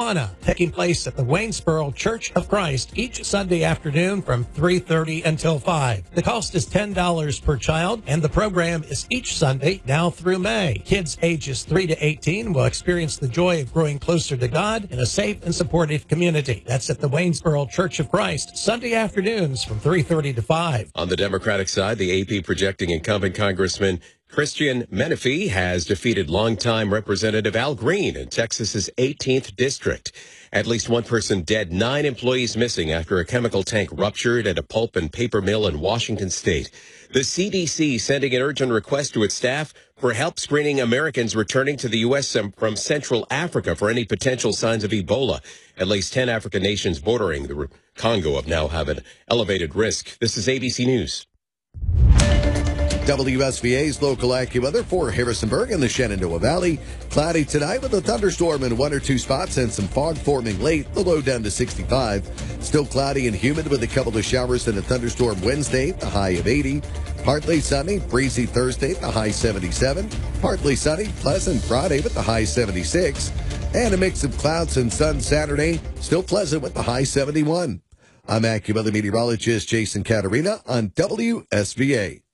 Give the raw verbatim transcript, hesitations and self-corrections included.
Awana, taking place at the Waynesboro Church of Christ each Sunday afternoon from three thirty until five. The cost is ten dollars per child, and the program is each Sunday now through May. Kids ages three to eighteen will experience the joy of growing closer to God in a safe and supportive community. That's at the Waynesboro Church of Christ, Sunday afternoons from three thirty to five. On the Democratic side, the A P projecting incumbent Congressman Christian Menefee has defeated longtime Representative Al Green in Texas's eighteenth district. At least one person dead, nine employees missing after a chemical tank ruptured at a pulp and paper mill in Washington state. The C D C sending an urgent request to its staff for help screening Americans returning to the U S from Central Africa for any potential signs of Ebola. At least ten African nations bordering the Congo have now have an elevated risk. This is A B C News. W S V A's local AccuWeather for Harrisonburg and the Shenandoah Valley. Cloudy tonight with a thunderstorm in one or two spots and some fog forming late, the low down to sixty-five. Still cloudy and humid with a couple of showers and a thunderstorm Wednesday, the high of eighty. Partly sunny, breezy Thursday, the high seventy-seven. Partly sunny, pleasant Friday with the high seventy-six. And a mix of clouds and sun Saturday, still pleasant with the high seventy-one. I'm AccuWeather meteorologist Jason Caterina on W S V A.